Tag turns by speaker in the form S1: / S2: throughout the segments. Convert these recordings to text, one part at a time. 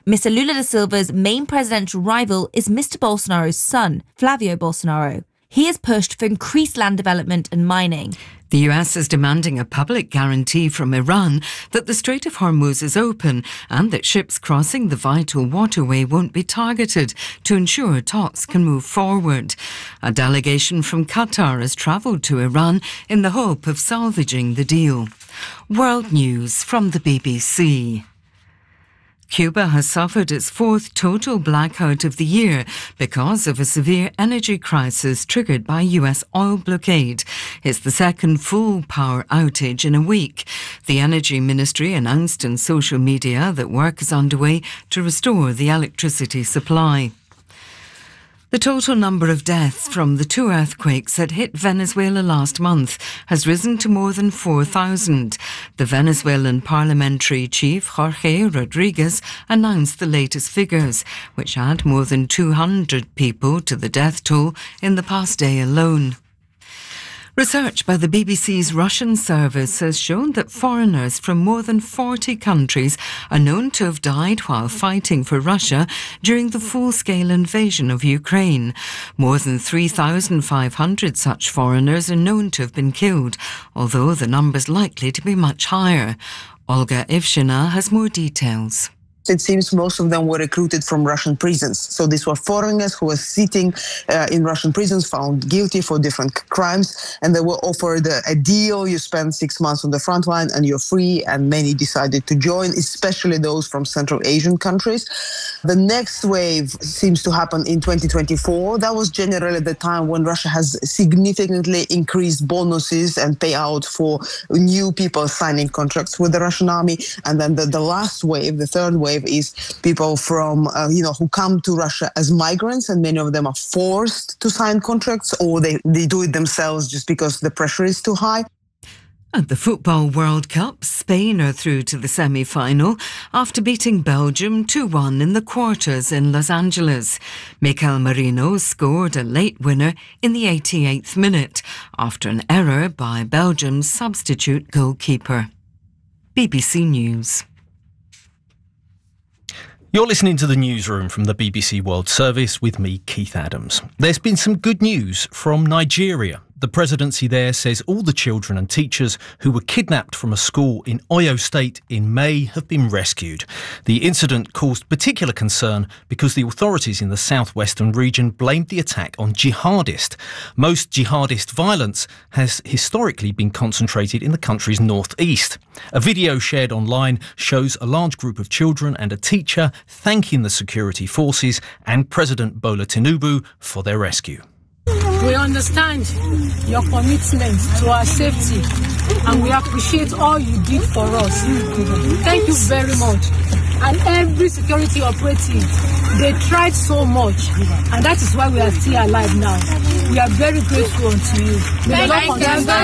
S1: Mr. Lula da Silva's main presidential rival is Mr. Bolsonaro's son, Flavio Bolsonaro. He has pushed for increased land development and mining.
S2: The US is demanding a public guarantee from Iran that the Strait of Hormuz is open and that ships crossing the vital waterway won't be targeted to ensure talks can move forward. A delegation from Qatar has travelled to Iran in the hope of salvaging the deal. World News from the BBC. Cuba has suffered its fourth total blackout of the year because of a severe energy crisis triggered by US oil blockade. It's the second full power outage in a week. The Energy Ministry announced in social media that work is underway to restore the electricity supply. The total number of deaths from the two earthquakes that hit Venezuela last month has risen to more than 4,000. The Venezuelan parliamentary chief, Jorge Rodriguez, announced the latest figures, which add more than 200 people to the death toll in the past day alone. Research by the BBC's Russian service has shown that foreigners from more than 40 countries are known to have died while fighting for Russia during the full-scale invasion of Ukraine. More than 3,500 such foreigners are known to have been killed, although the number's likely to be much higher. Olga Ivshina has more details.
S3: It seems most of them were recruited from Russian prisons. So these were foreigners who were sitting in Russian prisons, found guilty for different crimes, and they were offered a deal. You spend 6 months on the front line and you're free, and many decided to join, especially those from Central Asian countries. The next wave seems to happen in 2024. That was generally the time when Russia has significantly increased bonuses and payout for new people signing contracts with the Russian army. And then the last wave, the third wave, is people from, who come to Russia as migrants, and many of them are forced to sign contracts, or they do it themselves just because the pressure is too high.
S2: At the Football World Cup, Spain are through to the semi-final after beating Belgium 2-1 in the quarters in Los Angeles. Mikel Merino scored a late winner in the 88th minute after an error by Belgium's substitute goalkeeper. BBC News.
S4: You're listening to the newsroom from the BBC World Service with me, Keith Adams. There's been some good news from Nigeria. The presidency there says all the children and teachers who were kidnapped from a school in Oyo State in May have been rescued. The incident caused particular concern because the authorities in the southwestern region blamed the attack on jihadists. Most jihadist violence has historically been concentrated in the country's northeast. A video shared online shows a large group of children and a teacher thanking the security forces and President Bola Tinubu for their rescue.
S5: We understand your commitment to our safety, and we appreciate all you did for us. Thank you very much. And every security operative, they tried so much, and that is why we are still alive now. We are very grateful unto you. God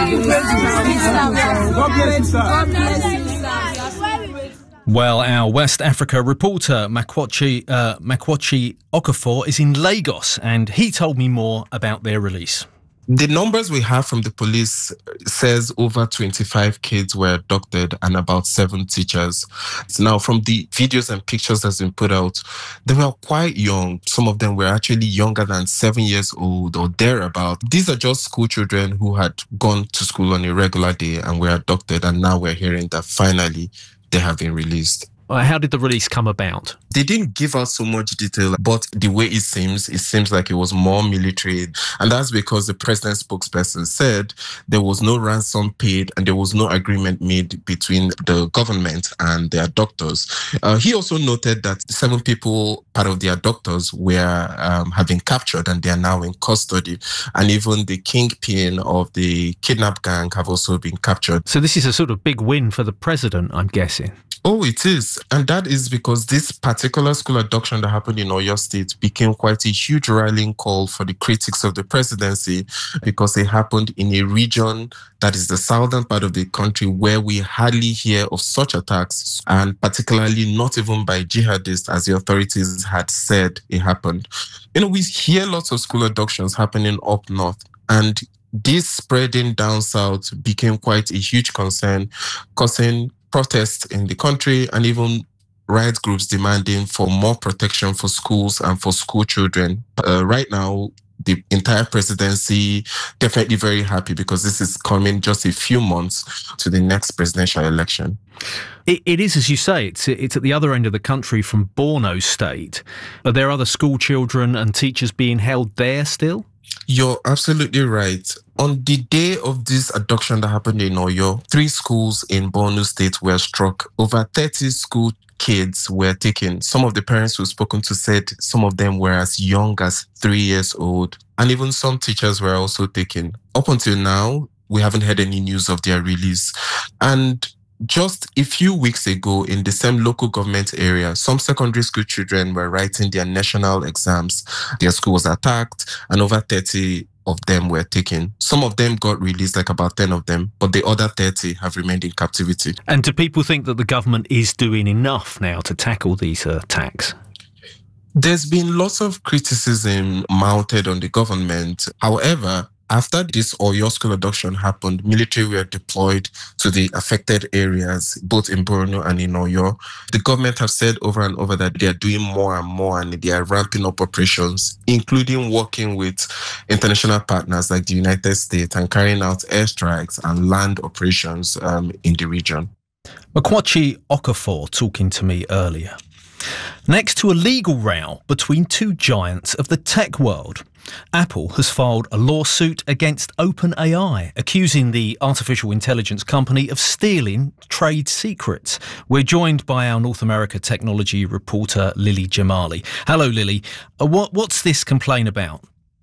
S5: bless you.
S4: Well, our West Africa reporter, Makwachi Okafor, is in Lagos, and he told me more about their release.
S6: The numbers we have from the police says over 25 kids were abducted and about 7 teachers. Now, from the videos and pictures that's been put out, they were quite young. Some of them were actually younger than 7 years old or thereabout. These are just school children who had gone to school on a regular day and were abducted, and now we're hearing that finally they have been released.
S4: How did the release come about?
S6: They didn't give us so much detail, but the way it seems like it was more military. And that's because the president's spokesperson said there was no ransom paid and there was no agreement made between the government and the abductors. He also noted that 7 people, part of the abductors, have been captured and they are now in custody. And even the kingpin of the kidnap gang have also been captured.
S4: So this is a sort of big win for the president, I'm guessing.
S6: Oh, it is. And that is because this particular school abduction that happened in Oyo State became quite a huge rallying call for the critics of the presidency, because it happened in a region that is the southern part of the country where we hardly hear of such attacks, and particularly not even by jihadists, as the authorities had said it happened. We hear lots of school abductions happening up north, and this spreading down south became quite a huge concern, causing protests in the country and even rights groups demanding for more protection for schools and for school children. Right now, the entire presidency definitely very happy because this is coming just a few months to the next presidential election.
S4: It is, as you say, it's at the other end of the country from Borno State. Are there other school children and teachers being held there still?
S6: You're absolutely right. On the day of this abduction that happened in Oyo, 3 schools in Borno State were struck. Over 30 school kids were taken. Some of the parents we've spoken to said some of them were as young as 3 years old. And even some teachers were also taken. Up until now, we haven't heard any news of their release. And just a few weeks ago, in the same local government area, some secondary school children were writing their national exams. Their school was attacked, and over 30 of them were taken. Some of them got released, like about 10 of them, but the other 30 have remained in captivity.
S4: And do people think that the government is doing enough now to tackle these attacks?
S6: There's been lots of criticism mounted on the government. However, after this Oyo school abduction happened, military were deployed to the affected areas, both in Borno and in Oyo. The government have said over and over that they are doing more and more and they are ramping up operations, including working with international partners like the United States and carrying out airstrikes and land operations in the region.
S4: Makwachi Okafor talking to me earlier. Next to a legal row between 2 giants of the tech world, Apple has filed a lawsuit against OpenAI, accusing the artificial intelligence company of stealing trade secrets. We're joined by our North America technology reporter, Lily Jamali. Hello, Lily. What's this complaint about?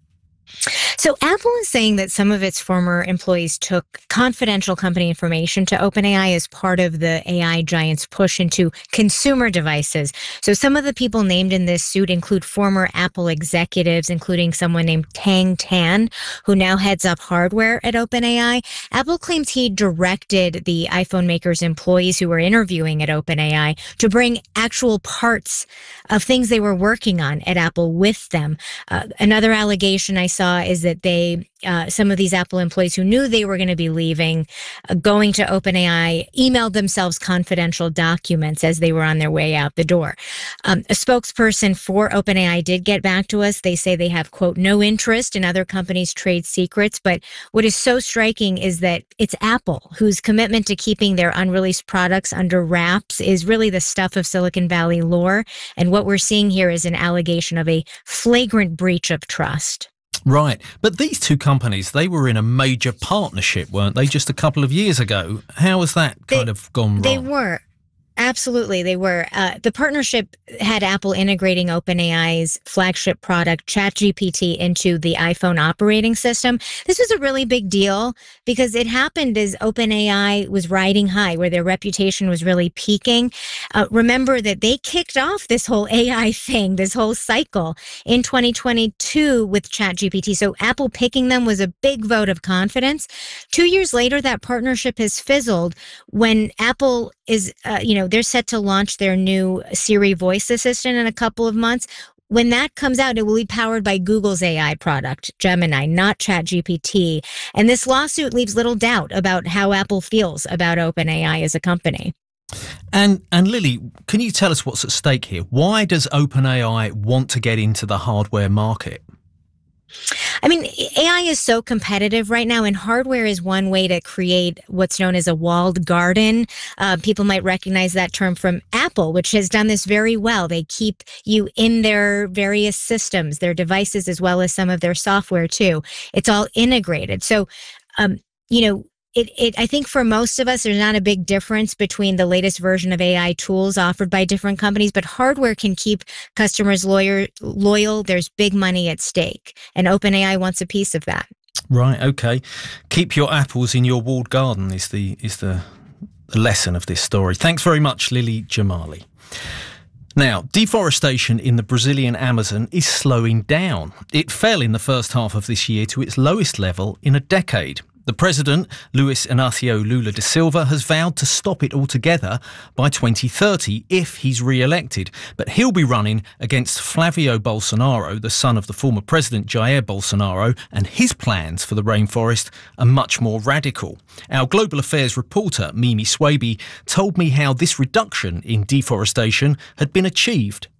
S7: So Apple is saying that some of its former employees took confidential company information to OpenAI as part of the AI giant's push into consumer devices. So some of the people named in this suit include former Apple executives, including someone named Tang Tan, who now heads up hardware at OpenAI. Apple claims he directed the iPhone maker's employees who were interviewing at OpenAI to bring actual parts of things they were working on at Apple with them. Another allegation I saw is that some of these Apple employees who knew they were going to be leaving, going to OpenAI, emailed themselves confidential documents as they were on their way out the door. A spokesperson for OpenAI did get back to us. They say they have, quote, no interest in other companies' trade secrets. But what is so striking is that it's Apple, whose commitment to keeping their unreleased products under wraps is really the stuff of Silicon Valley lore. And what we're seeing here is an allegation of a flagrant breach of trust.
S4: Right. But these 2 companies, they were in a major partnership, weren't they, just a couple of years ago? How has that kind of gone wrong?
S7: They were. Absolutely, they were. The partnership had Apple integrating OpenAI's flagship product, ChatGPT, into the iPhone operating system. This was a really big deal because it happened as OpenAI was riding high, where their reputation was really peaking. Remember that they kicked off this whole AI thing, this whole cycle in 2022 with ChatGPT. So Apple picking them was a big vote of confidence. 2 years later, that partnership has fizzled when Apple is, they're set to launch their new Siri voice assistant in a couple of months. When that comes out, it will be powered by Google's AI product, Gemini, not ChatGPT. And this lawsuit leaves little doubt about how Apple feels about OpenAI as a company.
S4: And Lily, can you tell us what's at stake here? Why does OpenAI want to get into the hardware market?
S7: I mean, AI is so competitive right now, and hardware is one way to create what's known as a walled garden. People might recognize that term from Apple, which has done this very well. They keep you in their various systems, their devices, as well as some of their software too. It's all integrated. So, I think for most of us, there's not a big difference between the latest version of AI tools offered by different companies, but hardware can keep customers loyal. There's big money at stake, and OpenAI wants a piece of that.
S4: Right. Okay. Keep your apples in your walled garden is the lesson of this story. Thanks very much, Lily Jamali. Now, deforestation in the Brazilian Amazon is slowing down. It fell in the first half of this year to its lowest level in a decade. The president, Luis Inácio Lula da Silva, has vowed to stop it altogether by 2030 if he's re-elected. But he'll be running against Flavio Bolsonaro, the son of the former president Jair Bolsonaro, and his plans for the rainforest are much more radical. Our global affairs reporter, Mimi Swaby, told me how this reduction in deforestation had been achieved